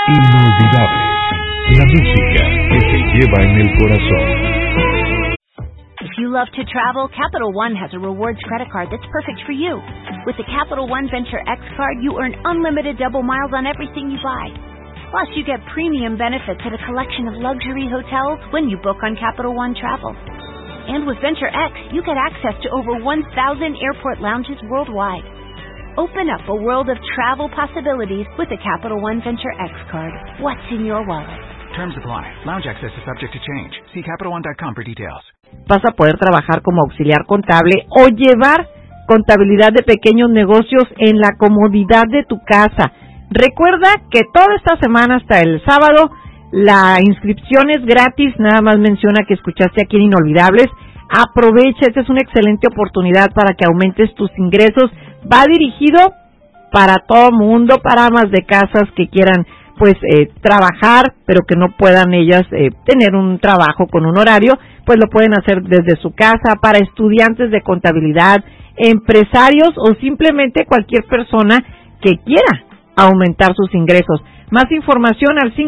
Inolvidables. La música que se lleva en el corazón. If you love to travel, Capital One has a rewards credit card that's perfect for you. With the Capital One Venture X card, you earn unlimited double miles on everything you buy. Plus, you get premium benefits at a collection of luxury hotels when you book on Capital One Travel. And with Venture X, you get access to over 1,000 airport lounges worldwide. Open up a world of travel possibilities with the Capital One Venture X card. What's in your wallet? Terms apply. Lounge access is subject to change. See CapitalOne.com for details. Vas a poder trabajar como auxiliar contable o llevar contabilidad de pequeños negocios en la comodidad de tu casa. Recuerda que toda esta semana hasta el sábado la inscripción es gratis, nada más menciona que escuchaste aquí en Inolvidables. Aprovecha, esta es una excelente oportunidad para que aumentes tus ingresos. Va dirigido para todo mundo, para amas de casas que quieran trabajar, pero que no puedan ellas tener un trabajo con un horario, pues lo pueden hacer desde su casa, para estudiantes de contabilidad, empresarios o simplemente cualquier persona que quiera aumentar sus ingresos. Más información al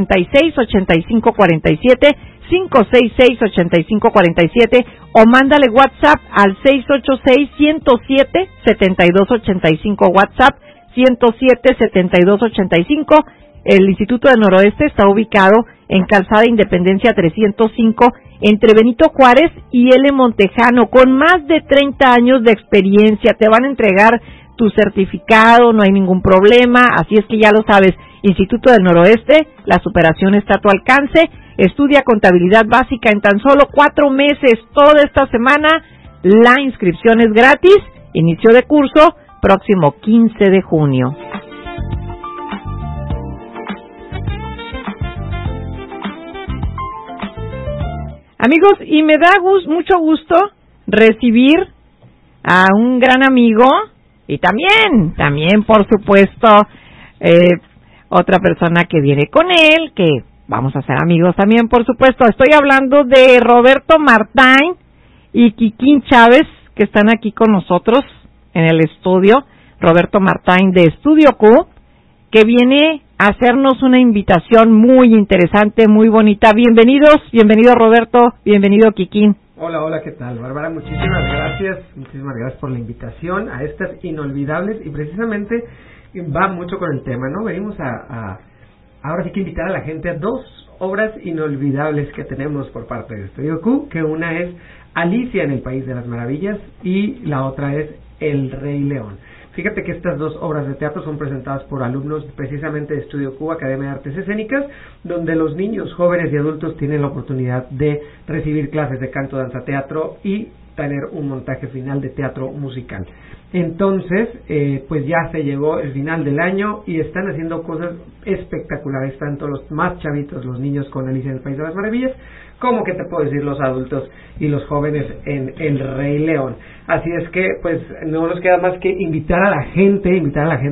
566-8547, 566-8547 o mándale WhatsApp al 686-107-7285, WhatsApp 107-7285. El Instituto del Noroeste está ubicado en Calzada Independencia 305 entre Benito Juárez y L. Montejano, con más de 30 años de experiencia. Te van a entregar tu certificado, no hay ningún problema, así es que ya lo sabes. Instituto del Noroeste, la superación está a tu alcance. Estudia contabilidad básica en tan solo 4 meses. Toda esta semana la inscripción es gratis. Inicio de curso próximo 15 de junio. Amigos, y me da mucho gusto recibir a un gran amigo y también por supuesto otra persona que viene con él, que vamos a ser amigos también, por supuesto. Estoy hablando de Roberto Martín y Kikín Chávez, que están aquí con nosotros en el estudio. Roberto Martín de Estudio Q, que viene a hacernos una invitación muy interesante, muy bonita. Bienvenido Roberto, bienvenido Kikín. Hola, ¿qué tal, Bárbara? Muchísimas gracias por la invitación a estas Inolvidables, y precisamente va mucho con el tema, ¿no? Venimos ahora sí que invitar a la gente a 2 obras inolvidables que tenemos por parte de Estudio Q, que una es Alicia en el País de las Maravillas y la otra es El Rey León. Fíjate que estas 2 obras de teatro son presentadas por alumnos precisamente de Estudio Q, Academia de Artes Escénicas, donde los niños, jóvenes y adultos tienen la oportunidad de recibir clases de canto, danza, teatro y tener un montaje final de teatro musical. Entonces, pues ya se llegó el final del año y están haciendo cosas espectaculares, tanto los más chavitos, los niños con Alicia en el País de las Maravillas, como que te puedo decir los adultos y los jóvenes en El Rey León. Así es que pues no nos queda más que invitar a la gente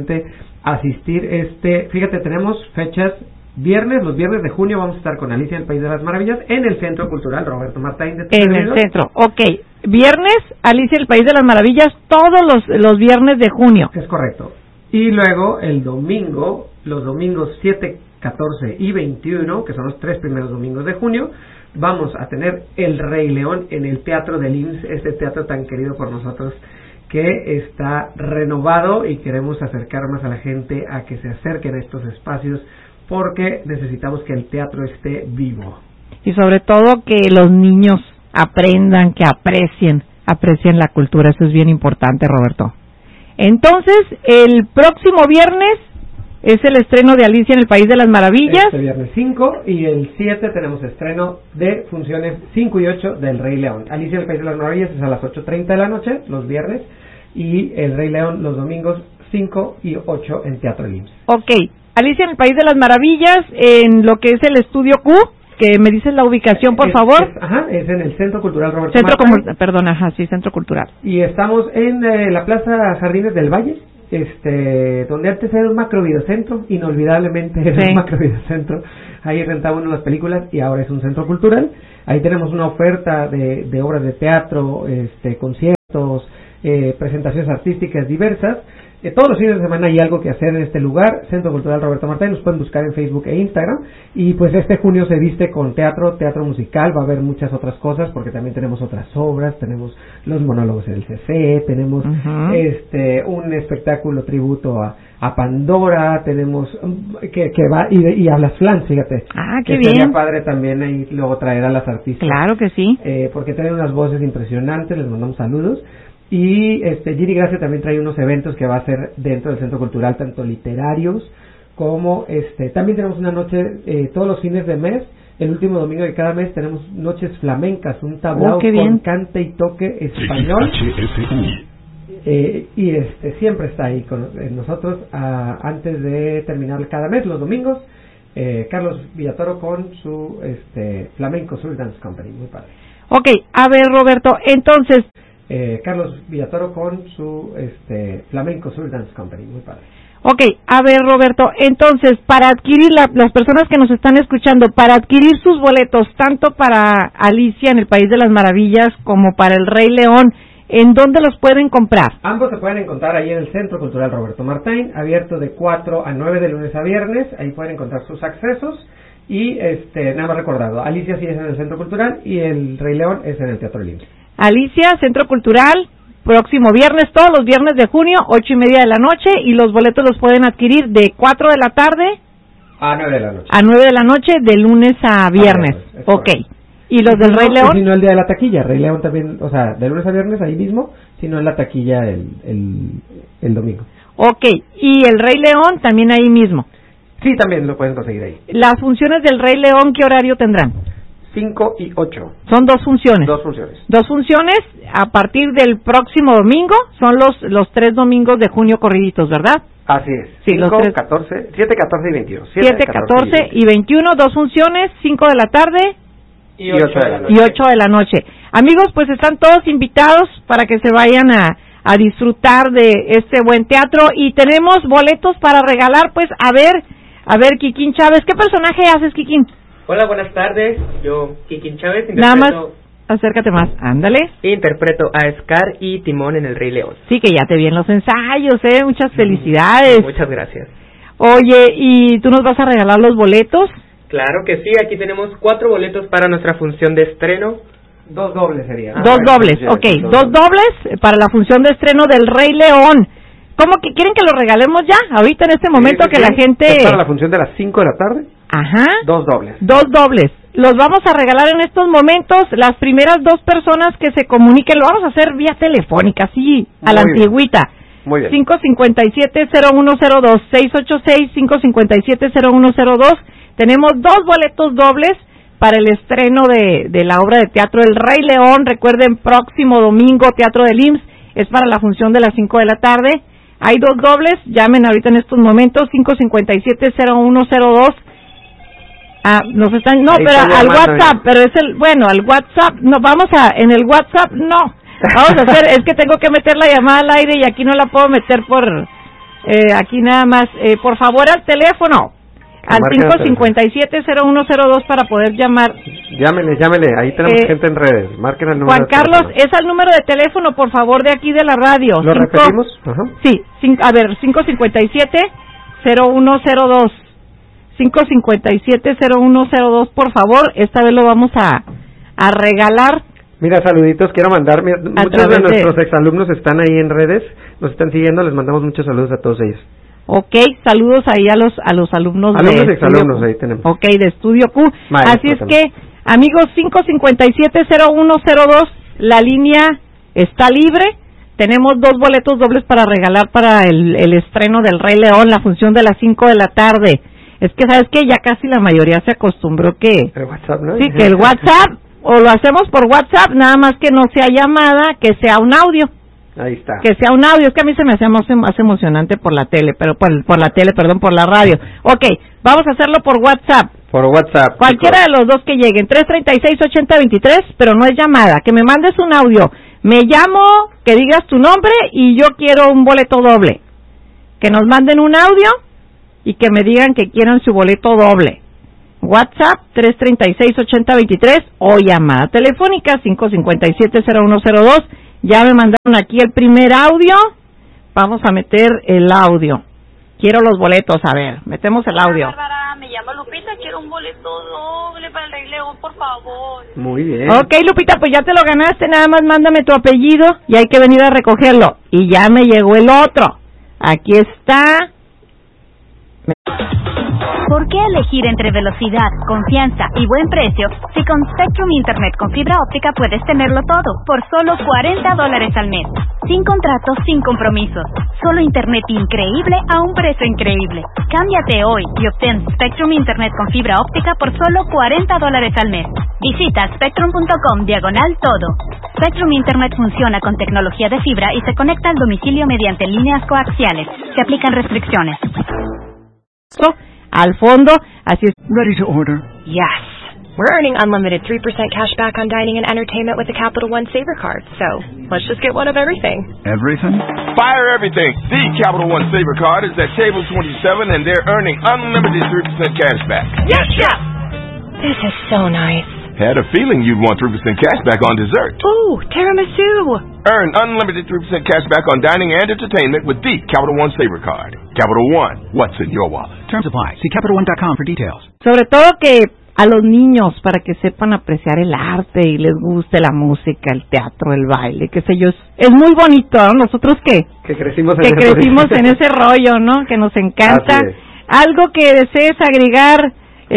a asistir. Fíjate, tenemos fechas los viernes de junio vamos a estar con Alicia en el País de las Maravillas en el Centro Cultural Roberto Martín de En el centro, ok. Viernes, Alicia en el País de las Maravillas, todos los viernes de junio. Es correcto. Y luego el domingo, los domingos 7, 14 y 21, que son los 3 primeros domingos de junio, vamos a tener El Rey León en el Teatro del IMSS, este teatro tan querido por nosotros, que está renovado, y queremos acercar más a la gente a que se acerquen a estos espacios, porque necesitamos que el teatro esté vivo. Y sobre todo que los niños aprendan, que aprecien la cultura. Eso es bien importante, Roberto. Entonces, el próximo viernes es el estreno de Alicia en el País de las Maravillas. Este viernes 5, y el 7 tenemos estreno de funciones 5 y 8 del Rey León. Alicia en el País de las Maravillas es a las 8:30 de la noche, los viernes, y el Rey León los domingos 5 y 8 en Teatro IMSS. Ok. Alicia en el País de las Maravillas, en lo que es el Estudio Q, que me dices la ubicación, por favor. Es en el Centro Cultural Roberto Centro Martín. Centro Cultural. Y estamos en la Plaza Jardines del Valle, donde antes era un macrovideocentro, inolvidablemente era un macrovideocentro. Ahí rentábamos las películas y ahora es un centro cultural. Ahí tenemos una oferta de obras de teatro, conciertos, presentaciones artísticas diversas. todos los fines de semana hay algo que hacer en este lugar, Centro Cultural Roberto Martínez, nos pueden buscar en Facebook e Instagram, y pues este junio se viste con teatro musical, va a haber muchas otras cosas, porque también tenemos otras obras, tenemos los monólogos del CC, tenemos un espectáculo tributo a Pandora, tenemos que va, y a las Flans, fíjate. Ah, qué que bien. Sería padre también ahí luego traer a las artistas. Claro que sí. Porque tienen unas voces impresionantes, les mandamos saludos. Y Giri Gracia también trae unos eventos que va a hacer dentro del Centro Cultural, tanto literarios como también tenemos una noche todos los fines de mes, el último domingo de cada mes tenemos noches flamencas, un tablao con cante y toque español. Y siempre está ahí con nosotros antes de terminar cada mes, los domingos, Carlos Villatoro con su Flamenco Soul Dance Company, muy padre. Ok, a ver, Roberto, entonces Carlos Villatoro con su Flamenco Soul Dance Company, muy padre. Ok, a ver, Roberto, entonces, para adquirir, las personas que nos están escuchando, para adquirir sus boletos, tanto para Alicia en el País de las Maravillas como para el Rey León, ¿en dónde los pueden comprar? Ambos se pueden encontrar ahí en el Centro Cultural Roberto Martín, abierto de 4 a 9 de lunes a viernes, ahí pueden encontrar sus accesos. Y nada más recordado, Alicia sí es en el Centro Cultural y el Rey León es en el Teatro Libre. Alicia, Centro Cultural, próximo viernes, todos los viernes de junio, 8:30 de la noche, y los boletos los pueden adquirir de 4 de la tarde a 9 de la noche. A 9 de la noche, de lunes a viernes. Ok. ¿Y los del Rey León? Si no, el día de la taquilla. Rey León también, o sea, de lunes a viernes ahí mismo, si no en la taquilla el domingo. Ok. ¿Y el Rey León también ahí mismo? Sí, también lo pueden conseguir ahí. ¿Las funciones del Rey León qué horario tendrán? 5 y 8. Son 2 funciones. 2 funciones. 2 funciones a partir del próximo domingo. Son los 3 domingos de junio corrididos, ¿verdad? Así es. Sí, 5, los 3. 14, 7, 14 y 21. 7, 14 y 21, 2 funciones, 5 de la tarde y 8 de la noche. Y 8 de la noche. Amigos, pues están todos invitados para que se vayan a disfrutar de este buen teatro. Y tenemos boletos para regalar, pues a ver, Kikín Chávez. ¿Qué personaje haces, Kikín? Hola, buenas tardes. Yo, Kikín Chávez, Nada más, acércate más, ándale. Interpreto a Scar y Timón en El Rey León. Sí, que ya te vi en los ensayos, muchas felicidades. Muchas gracias. Oye, ¿y tú nos vas a regalar los boletos? Claro que sí, aquí tenemos 4 boletos para nuestra función de estreno. 2 dobles sería. 2 dobles, ok, 2 dobles para la función de estreno del Rey León. ¿Cómo que quieren que lo regalemos ya? Ahorita en este momento sí, que la gente... Es para la función de las 5 de la tarde. Ajá. 2 dobles. 2 dobles. Los vamos a regalar en estos momentos. Las primeras 2 personas que se comuniquen, lo vamos a hacer vía telefónica, así, a la antigüita. Muy bien. 557-0102, 686-557-0102. Tenemos 2 boletos dobles para el estreno de la obra de teatro El Rey León. Recuerden, próximo domingo, Teatro del IMSS, es para la función de las 5 de la tarde. Hay 2 dobles, llamen ahorita en estos momentos, 557-0102. Nos están, no, pero al WhatsApp, pero es al WhatsApp, no, en el WhatsApp, no. Vamos a hacer, es que tengo que meter la llamada al aire y aquí no la puedo meter aquí nada más. Por favor, al teléfono, al 557-0102 para poder llamar. Llámele, ahí tenemos gente en redes, marquen el número. Juan Carlos, es el número de teléfono, por favor, de aquí de la radio. ¿Lo repetimos? Ajá. Sí, 557-0102. 557-0102, por favor, esta vez lo vamos a regalar. Mira, saluditos, quiero mandar, muchos de nuestros exalumnos están ahí en redes, nos están siguiendo, les mandamos muchos saludos a todos ellos. Ok, saludos ahí a los alumnos de y exalumnos, ahí tenemos. Ok, de Estudio Q. Maestro, así es también. que, amigos, 557-0102, la línea está libre. Tenemos 2 boletos dobles para regalar para el estreno del Rey León, la función de las 5 de la tarde. Es que, ¿sabes qué? Ya casi la mayoría se acostumbró que... El WhatsApp, ¿no? Sí, que el WhatsApp, o lo hacemos por WhatsApp, nada más que no sea llamada, que sea un audio. Ahí está. Que sea un audio, es que a mí se me hace más emocionante por la tele, por la radio. Ok, vamos a hacerlo por WhatsApp. Por WhatsApp. Cualquiera de los 2 que lleguen, 336-8023, pero no es llamada, que me mandes un audio. Me llamo, que digas tu nombre y yo quiero un boleto doble. Que nos manden un audio y que me digan que quieren su boleto doble. WhatsApp 336-8023 o llamada telefónica 557-0102. Ya me mandaron aquí el primer audio Vamos a meter el audio. Quiero los boletos, a ver, metemos el audio. Bárbara, me llamo Lupita, quiero un boleto doble para el Rey León, por favor. Muy bien. Ok, Lupita, pues ya te lo ganaste, nada más mándame tu apellido y hay que venir a recogerlo. Y ya me llegó el otro. Aquí está. ¿Por qué elegir entre velocidad, confianza y buen precio si con Spectrum Internet con fibra óptica puedes tenerlo todo por solo $40 al mes? Sin contratos, sin compromisos. Solo Internet increíble a un precio increíble. Cámbiate hoy y obtén Spectrum Internet con fibra óptica por solo $40 al mes. Visita spectrum.com/todo. Spectrum Internet funciona con tecnología de fibra y se conecta al domicilio mediante líneas coaxiales. Se aplican restricciones. Al fondo, así es. Ready to order? Yes. We're earning unlimited 3% cash back on dining and entertainment with the Capital One Saver Card. So, let's just get one of everything. Everything? Fire everything. The Capital One Saver Card is at table 27 and they're earning unlimited 3% cash back. Yes, Chef! This is so nice. Had a feeling you'd want 3% cash back on dessert. Ooh, tiramisu! Earn unlimited 3% cash back on dining and entertainment with the Capital One Saver Card. Capital One, what's in your wallet? Terms apply. See CapitalOne.com for details. Sobre todo que a los niños, para que sepan apreciar el arte y les guste la música, el teatro, el baile, qué sé yo. Es muy bonito, ¿no? Nosotros que crecimos en ese rollo, ¿no? Que nos encanta. Algo que desees agregar,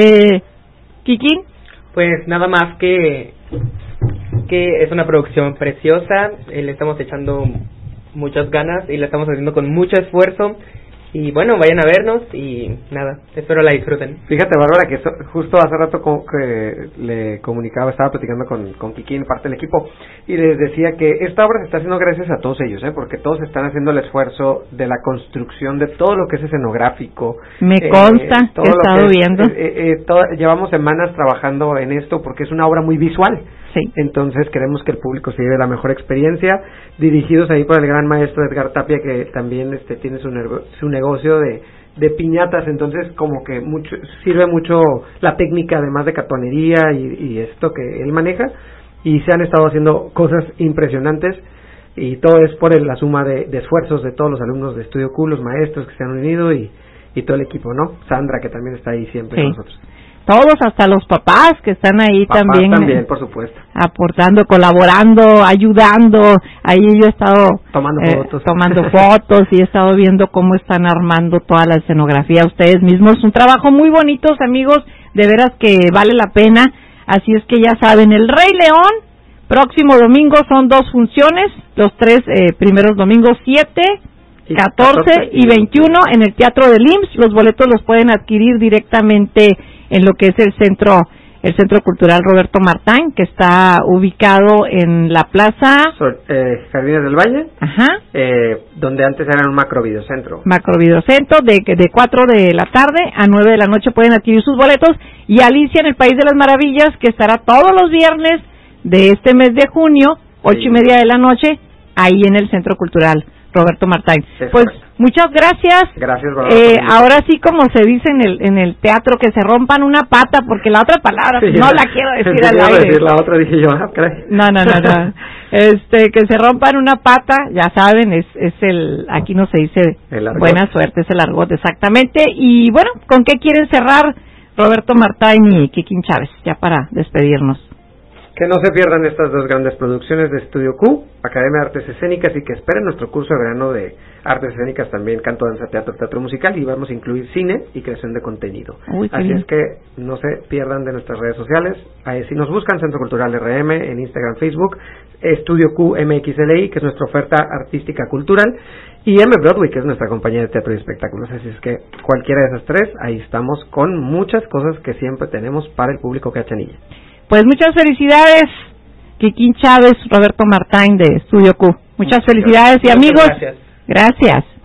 Kikín. Pues nada más que es una producción preciosa, le estamos echando muchas ganas y la estamos haciendo con mucho esfuerzo. Y bueno, vayan a vernos y nada, espero la disfruten. Fíjate, Bárbara, que justo hace rato que le comunicaba, estaba platicando con Kikín, parte del equipo, y les decía que esta obra se está haciendo gracias a todos ellos, porque todos están haciendo el esfuerzo de la construcción de todo lo que es escenográfico. Me consta, que he estado viendo. Llevamos semanas trabajando en esto porque es una obra muy visual. Sí. Entonces queremos que el público se lleve la mejor experiencia, dirigidos ahí por el gran maestro Edgar Tapia, que también tiene su negocio de piñatas. Entonces como que sirve mucho la técnica, además de cartonería y esto que él maneja, y se han estado haciendo cosas impresionantes, y todo es por la suma de esfuerzos de todos los alumnos de Estudio Q, los maestros que se han unido y todo el equipo, ¿no? Sandra, que también está ahí siempre con nosotros. Todos, hasta los papás que están ahí también, por supuesto, aportando, colaborando, ayudando. Ahí yo he estado tomando fotos y he estado viendo cómo están armando toda la escenografía ustedes mismos. Un trabajo muy bonito, amigos, de veras que vale la pena. Así es que ya saben, El Rey León, próximo domingo son 2 funciones, los 3 primeros domingos, 7, 14 y 21 en el Teatro del IMSS. Los boletos los pueden adquirir directamente en lo que es el Centro Cultural Roberto Martín, que está ubicado en la plaza Jardines del Valle, donde antes era un macrovideocentro. De 4 de la tarde a 9 de la noche pueden adquirir sus boletos. Y Alicia en el País de las Maravillas, que estará todos los viernes de este mes de junio, 8:30 de la noche, ahí en el Centro Cultural Roberto Martín. Pues muchas gracias. Gracias, ahora sí, como se dice en el teatro, que se rompan una pata, porque la otra palabra no la quiero decir al aire. La otra dije yo, caray. No. Que se rompan una pata, ya saben, es aquí no se dice buena suerte, es el argot, exactamente. Y bueno, ¿con qué quieren cerrar Roberto Martín y Kikín Chávez, ya para despedirnos? Que no se pierdan estas 2 grandes producciones de Estudio Q, Academia de Artes Escénicas, y que esperen nuestro curso de verano de Artes Escénicas, también canto, danza, teatro musical, y vamos a incluir cine y creación de contenido. Así es que no se pierdan de nuestras redes sociales. Si nos buscan, Centro Cultural RM, en Instagram, Facebook, Estudio Q MXLI, que es nuestra oferta artística cultural, y M Broadway, que es nuestra compañía de teatro y espectáculos. Así es que cualquiera de esas 3, ahí estamos con muchas cosas que siempre tenemos para el público cachanilla. Pues muchas felicidades, Kikín Chávez, Roberto Martín de Estudio Q. Muchas felicidades y amigos. Gracias.